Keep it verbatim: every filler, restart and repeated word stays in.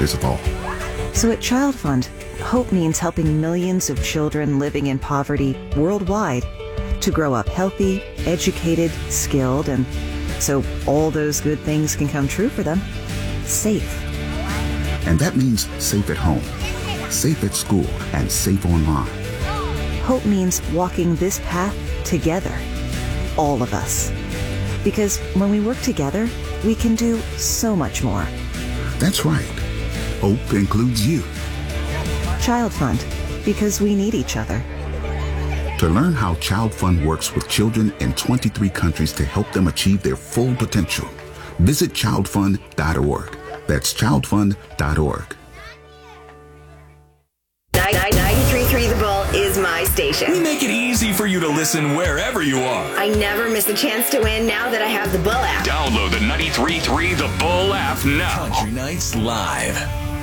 defenders of all. So at Child Fund, hope means helping millions of children living in poverty worldwide to grow up healthy, educated, skilled, and so all those good things can come true for them, safe. And that means safe at home, safe at school, and safe online. Hope means walking this path together, all of us. Because when we work together, we can do so much more. That's right. Hope includes you. Child Fund, because we need each other. To learn how Child Fund works with children in twenty-three countries to help them achieve their full potential, visit child fund dot org. That's child fund dot org. ninety-three point three The Bull is my station. We make it easy for you to listen wherever you are. I never miss a chance to win now that I have the Bull app. Download the ninety-three point three The Bull app now. Country Nights Live.